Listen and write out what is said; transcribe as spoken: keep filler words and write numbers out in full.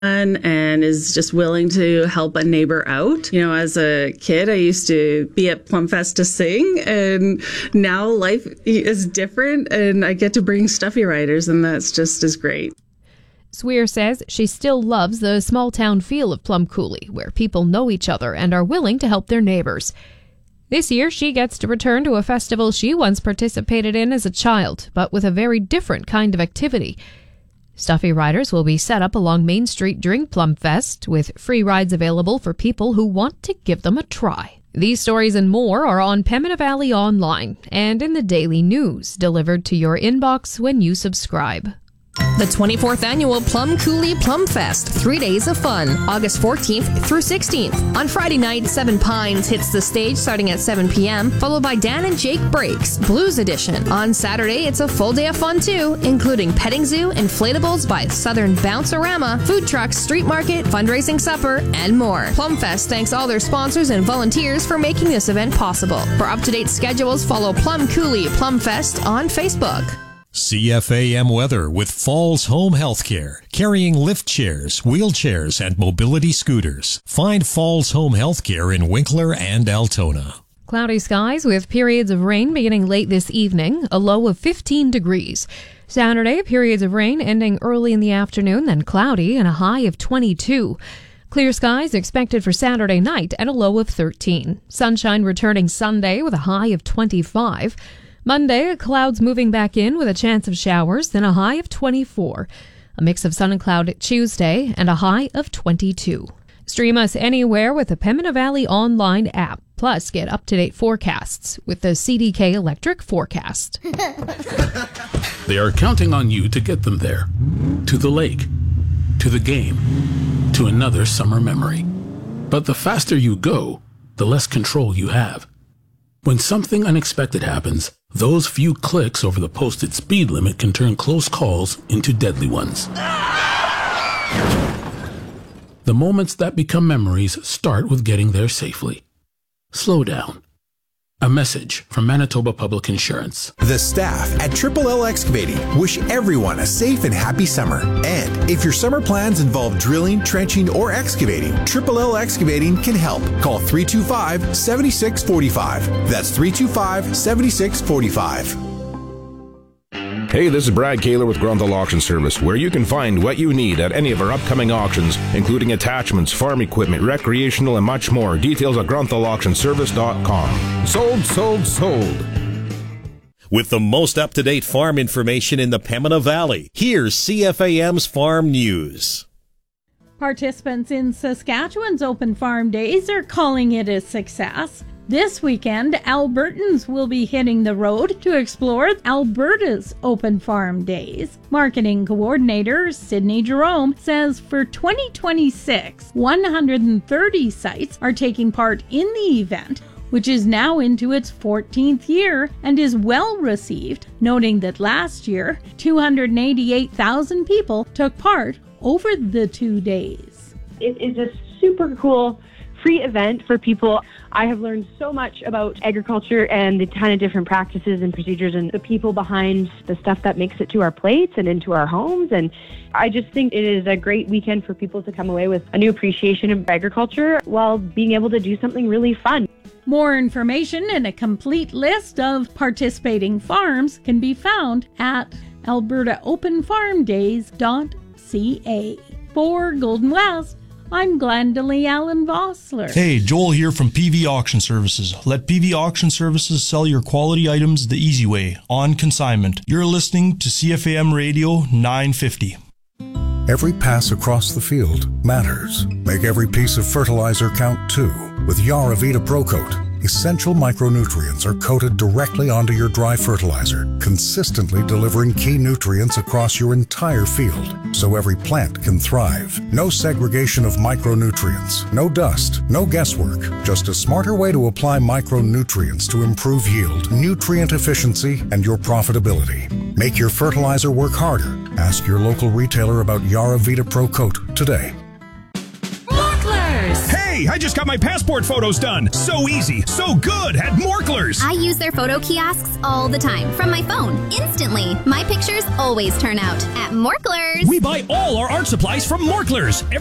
and is just willing to help a neighbor out. You know, as a kid, I used to be at Plumfest to sing, and now life is different, and I get to bring stuffy riders, and that's just as great. Sweer says she still loves the small-town feel of Plum Coulee, where people know each other and are willing to help their neighbors. This year, she gets to return to a festival she once participated in as a child, but with a very different kind of activity. Stuffy riders will be set up along Main Street during Plumfest, with free rides available for people who want to give them a try. These stories and more are on Pembina Valley Online and in the Daily News, delivered to your inbox when you subscribe. The twenty-fourth Annual Plum Coulee Plum Fest. Three days of fun, August fourteenth through sixteenth. On Friday night, Seven Pines hits the stage starting at seven p.m., followed by Dan and Jake Breaks, Blues Edition. On Saturday, it's a full day of fun too, including petting zoo, inflatables by Southern Bounce-A-Rama, food trucks, street market, fundraising supper, and more. Plumfest thanks all their sponsors and volunteers for making this event possible. For up-to-date schedules, follow Plum Coulee Plum Fest on Facebook. C F A M weather with Falls Home Healthcare, carrying lift chairs, wheelchairs, and mobility scooters. Find Falls Home Healthcare in Winkler and Altona. Cloudy skies with periods of rain beginning late this evening, a low of fifteen degrees. Saturday, periods of rain ending early in the afternoon, then cloudy and a high of twenty-two. Clear skies expected for Saturday night at a low of thirteen. Sunshine returning Sunday with a high of twenty-five. Monday, clouds moving back in with a chance of showers, then a high of twenty-four. A mix of sun and cloud Tuesday, and a high of twenty-two. Stream us anywhere with the Pembina Valley Online app. Plus, get up-to-date forecasts with the C D K Electric Forecast. They are counting on you to get them there. To the lake. To the game. To another summer memory. But the faster you go, the less control you have. When something unexpected happens, those few clicks over the posted speed limit can turn close calls into deadly ones. The moments that become memories start with getting there safely. Slow down. A message from Manitoba Public Insurance. The staff at Triple L Excavating wish everyone a safe and happy summer. And if your summer plans involve drilling, trenching, or excavating, Triple L Excavating can help. Call three two five, seven six four five. That's three two five, seven six four five. Hey, this is Brad Kaler with Grunthal Auction Service, where you can find what you need at any of our upcoming auctions, including attachments, farm equipment, recreational, and much more. Details at grunthal auction service dot com. Sold, sold, sold. With the most up-to-date farm information in the Pembina Valley, here's C F A M's Farm News. Participants in Saskatchewan's Open Farm Days are calling it a success. This weekend, Albertans will be hitting the road to explore Alberta's Open Farm Days. Marketing coordinator Sydney Jerome says for twenty twenty-six, one hundred thirty sites are taking part in the event, which is now into its fourteenth year and is well received, noting that last year, two hundred eighty-eight thousand people took part over the two days. It is a super cool free event for people. I have learned so much about agriculture and the ton of different practices and procedures and the people behind the stuff that makes it to our plates and into our homes. And I just think it is a great weekend for people to come away with a new appreciation of agriculture while being able to do something really fun. More information and a complete list of participating farms can be found at alberta open farm days dot c a. For Golden West, I'm Glendalee Allen Vossler. Hey, Joel here from P V Auction Services. Let P V Auction Services sell your quality items the easy way, on consignment. You're listening to C F A M Radio nine fifty. Every pass across the field matters. Make every piece of fertilizer count too. With Yaravita Pro Coat, essential micronutrients are coated directly onto your dry fertilizer, consistently delivering key nutrients across your entire field, so every plant can thrive. No segregation of micronutrients, no dust, no guesswork, just a smarter way to apply micronutrients to improve yield, nutrient efficiency, and your profitability. Make your fertilizer work harder. Ask your local retailer about Yaravita Pro Coat today. Bucklers! Hey! Hey, I just got my passport photos done. So easy, so good at Morklers. I use their photo kiosks all the time from my phone, instantly. My pictures always turn out at Morklers. We buy all our art supplies from Morklers.